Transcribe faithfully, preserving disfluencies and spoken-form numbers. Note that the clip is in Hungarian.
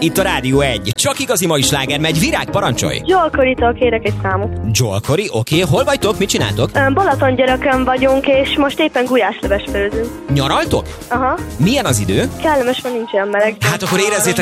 Itt a Rádió egy. Csak igazi mai sláger megy, Virág, parancsolj! Joel Corey-tól kérek egy számot. Joel Corey, oké, okay. Hol vagytok, mit csináltok? Balatongyörökön vagyunk, és most éppen gulyásleves főzünk. Nyaraltok? Aha. Milyen az idő? Kellemes, mert nincs olyan meleg. Hát akkor érezzétek